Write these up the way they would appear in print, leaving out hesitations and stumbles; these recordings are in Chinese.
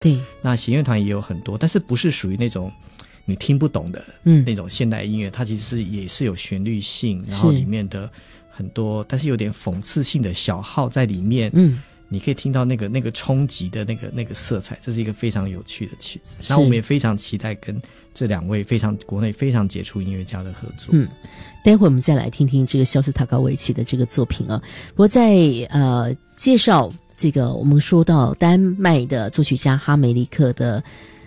对， 那弦乐团也有很多，但是不是属于那种你听不懂的那种现代音乐，它其实也是有旋律性，然后里面的很多但是有点讽刺性的小号在里面，你可以听到那个冲击的那个色彩，这是一个非常有趣的曲子。那我们也非常期待跟这两位国内非常杰出音乐家的合作。 待会我们再来听听这个肖斯塔科维奇的这个作品啊。不过在介绍这个我们说到丹麦的作曲家哈梅利克的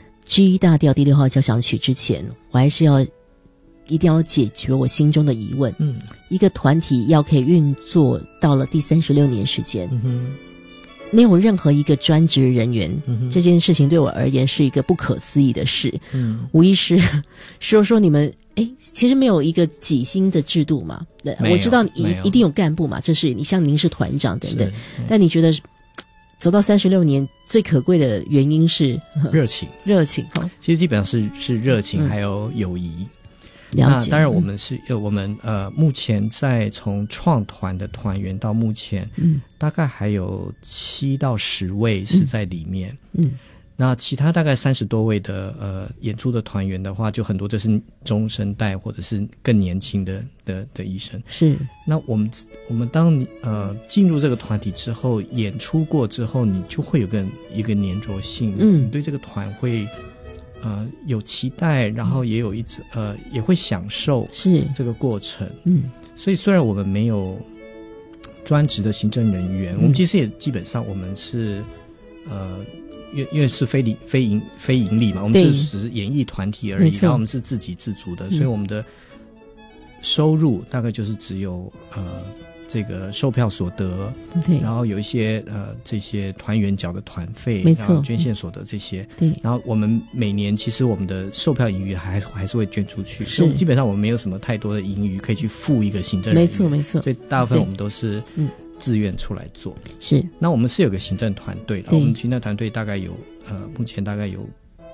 G 大调第6号交响曲之前，我还是一定要解决我心中的疑问。一个团体要可以运作到了第36年时间，没有任何一个专职人员，这件事情对我而言是一个不可思议的事。吴医师说你们其实没有一个几星的制度嘛，我知道一定有干部嘛，这是你像您是团长等等，但你觉得走到36年最可贵的原因是热情其实基本上是热情还有友谊。那当然我们目前在从创团的团员到目前大概还有7到10位是在里面。那其他大概30多位的演出的团员的话，就很多就是中生代或者是更年轻的医生。是。那我们当你进入这个团体之后，演出过之后，你就会有一个粘着性，你对这个团会有期待，然后也有也会享受这个过程。所以虽然我们没有专职的行政人员，我们其实也基本上我们是因为是非盈利嘛，我们只是演艺团体而已，然后我们是自给自足的，所以我们的收入大概就是只有这个售票所得，然后有一些这些团员缴的团费，然后捐献所得这些，然后我们每年其实我们的售票盈余还是会捐出去，所以基本上我们没有什么太多的盈余可以去付一个行政人员，没错，所以大部分我们都是自愿出来做。是。那我们是有个行政团队的，我们行政团队大概有目前大概有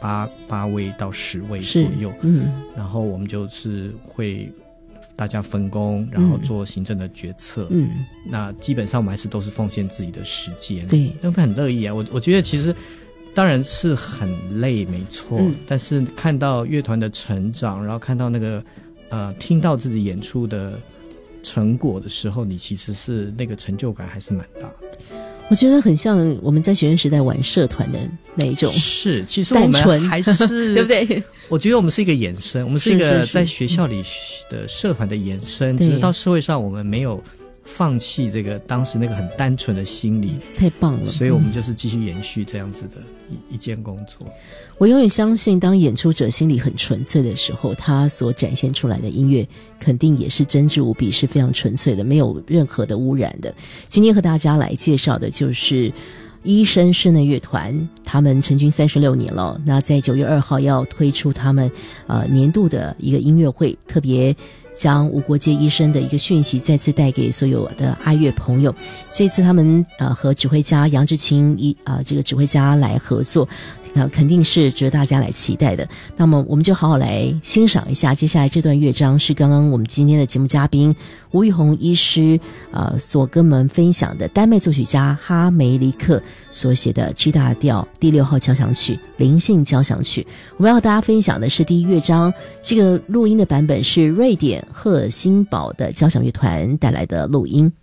8位到10位左右，然后我们就是会大家分工，然后做行政的决策。那基本上我们还是都是奉献自己的时间，对，那很乐意啊。我觉得其实当然是很累，没错，但是看到乐团的成长，然后看到那个听到自己演出的成果的时候，你其实是那个成就感还是蛮大的。 我觉得很像我们在学生时代玩社团的那一种， 是，其实我们还是对不对？我觉得我们是一个延伸，我们是一个在学校里的社团的延伸，只是到社会上我们没有放弃这个当时那个很单纯的心理。 太棒了。 所以我们就是继续延续这样子的一件工作。 我永远相信当演出者心里很纯粹的时候，他所展现出来的音乐肯定也是真挚无比，是非常纯粹的，没有任何的污染的。今天和大家来介绍的就是医生室内乐团，他们成军36年了，那在9月2号要推出他们年度的一个音乐会，特别将无国界医生的一个讯息再次带给所有的爱乐朋友。这次他们和指挥家杨志清这个指挥家来合作，肯定是值得大家来期待的。那么我们就好好来欣赏一下接下来这段乐章，是刚刚我们今天的节目嘉宾吴玉红医师所跟我们分享的丹麦作曲家哈梅利克所写的 G 大调第6号交响曲灵性交响曲。我们要和大家分享的是第一乐章，这个录音的版本是瑞典赫尔辛堡的交响乐团带来的录音。